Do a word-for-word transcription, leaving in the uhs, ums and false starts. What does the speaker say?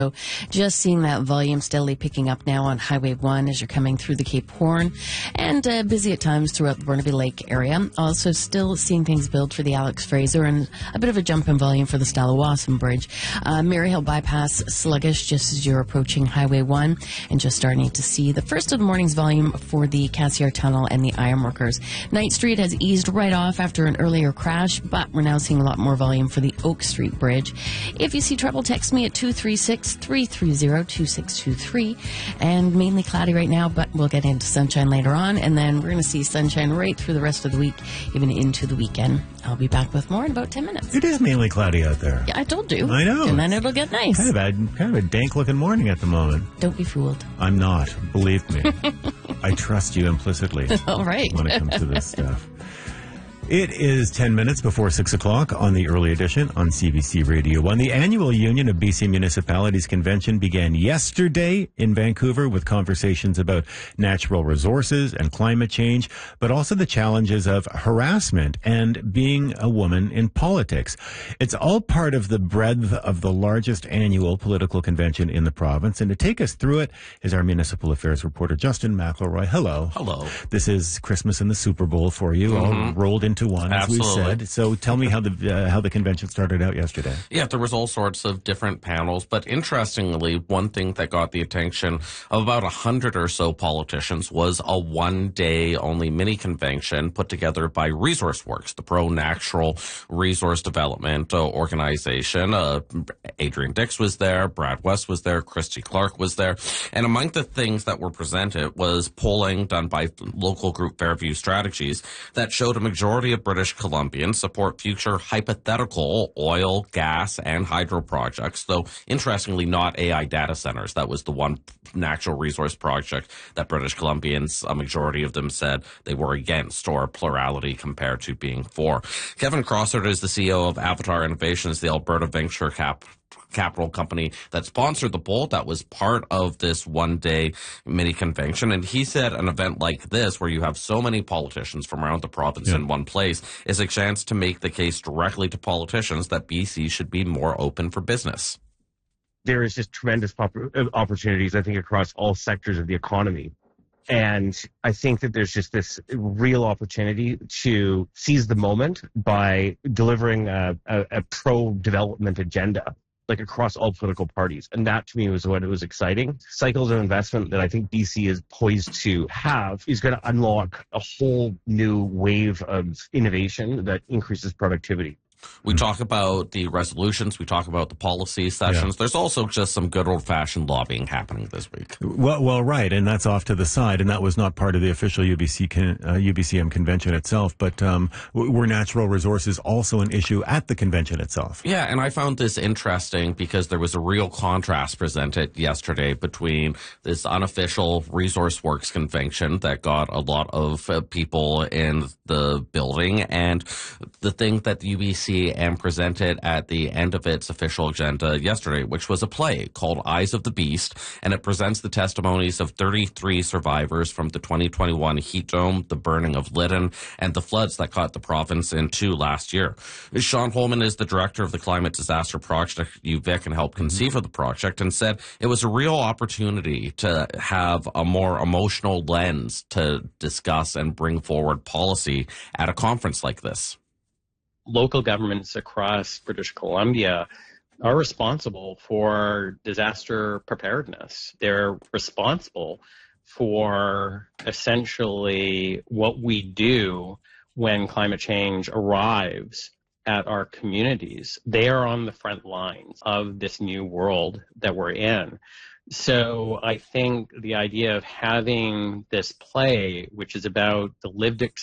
So just seeing that volume steadily picking up now on Highway one as you're coming through the Cape Horn, and uh, busy at times throughout the Burnaby Lake area. Also still seeing things build for the Alex Fraser and a bit of a jump in volume for the Stallawasam Bridge. Uh, Maryhill Bypass sluggish just as you're approaching Highway one, and just starting to see the first of the morning's volume for the Cassiar Tunnel and the Ironworkers. Knight Street has eased right off after an earlier crash, but we're now seeing a lot more volume for the Oak Street Bridge. If you see trouble, text me at two three six, three three zero, two six two three. And mainly cloudy right now, but we'll get into sunshine later on, and then we're going to see sunshine right through the rest of the week, even into the weekend. I'll be back with more in about ten minutes. It is mainly cloudy out there. Yeah, I told you. I know. And then it'll get nice. Kind of a, kind of a dank-looking morning at the moment. Don't be fooled. I'm not. Believe me. I trust you implicitly. All right. When it comes to this stuff. It is ten minutes before six o'clock on the early edition on C B C Radio one. The annual Union of B C Municipalities Convention began yesterday in Vancouver with conversations about natural resources and climate change, but also the challenges of harassment and being a woman in politics. It's all part of the breadth of the largest annual political convention in the province. And to take us through it is our municipal affairs reporter, Justin McElroy. Hello. Hello. This is Christmas and the Super Bowl for you, mm-hmm. all rolled into one, as Absolutely. we said. So tell me how the uh, how the convention started out yesterday. Yeah, there was all sorts of different panels, but interestingly, one thing that got the attention of about a hundred or so politicians was a one-day only mini convention put together by ResourceWorks, the pro-natural resource development uh, organization. Uh, Adrian Dix was there, Brad West was there, Christy Clark was there, and among the things that were presented was polling done by local group Fairview Strategies that showed a majority of British Columbians support future hypothetical oil, gas, and hydro projects, though interestingly not A I data centers. That was the one natural resource project that British Columbians, a majority of them, said they were against, or plurality compared to being for. Kevin Crossard is the C E O of Avatar Innovations, the Alberta venture cap capital company that sponsored the poll that was part of this one-day mini convention. And he said an event like this, where you have so many politicians from around the province yeah. in one place, is a chance to make the case directly to politicians that B C should be more open for business. There is just tremendous opportunities, I think, across all sectors of the economy. And I think that there's just this real opportunity to seize the moment by delivering a, a, a pro-development agenda, like across all political parties. And that to me was what it was exciting. Cycles of investment that I think B C is poised to have is going to unlock a whole new wave of innovation that increases productivity. We talk about the resolutions. We talk about the policy sessions. Yeah. There's also just some good old-fashioned lobbying happening this week. Well, well, right, and that's off to the side, and that was not part of the official U B C con, uh, U B C M convention itself, but um, were natural resources also an issue at the convention itself? Yeah, and I found this interesting because there was a real contrast presented yesterday between this unofficial ResourceWorks convention that got a lot of uh, people in the building, and the thing that the U B C and presented at the end of its official agenda yesterday, which was a play called Eyes of the Beast, and it presents the testimonies of thirty-three survivors from the twenty twenty-one heat dome, the burning of Lytton, and the floods that caught the province in two last year. Sean Holman is the director of the Climate Disaster Project at U V I C and helped conceive of the project, and said it was a real opportunity to have a more emotional lens to discuss and bring forward policy at a conference like this. Local governments across British Columbia are responsible for disaster preparedness. They're responsible for essentially what we do when climate change arrives at our communities. They are on the front lines of this new world that we're in. So I think the idea of having this play, which is about the lived experience